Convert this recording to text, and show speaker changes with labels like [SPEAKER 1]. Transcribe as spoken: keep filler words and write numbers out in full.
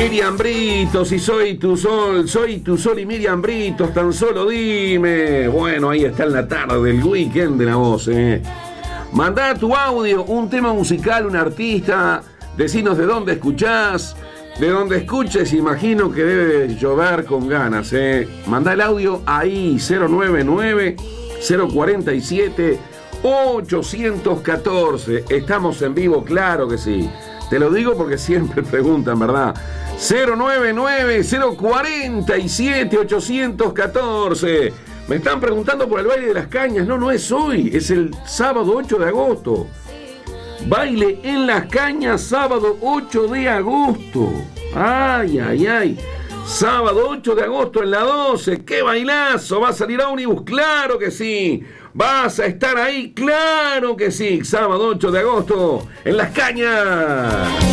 [SPEAKER 1] Miriam Britos, y soy tu sol, soy tu sol y Miriam Britos, tan solo dime. Bueno, ahí está en la tarde del weekend de La Voz, eh. Mandá tu audio, un tema musical, un artista, decinos de dónde escuchás, de dónde escuches, imagino que debe llover con ganas, eh. Mandá el audio ahí, cero nueve nueve, cero cuatro siete, ocho uno cuatro. Estamos en vivo, claro que sí. Te lo digo porque siempre preguntan, ¿verdad? cero nueve nueve, cero cuatro siete, ocho uno cuatro. Me están preguntando por el baile de las cañas. No, no es hoy, es el sábado ocho de agosto. Baile en las cañas, sábado ocho de agosto. Ay, ay, ay. Sábado ocho de agosto en la doce. ¡Qué bailazo! ¿Va a salir ómnibus? ¡Claro que sí! ¿Vas a estar ahí? ¡Claro que sí! Sábado ocho de agosto en las cañas.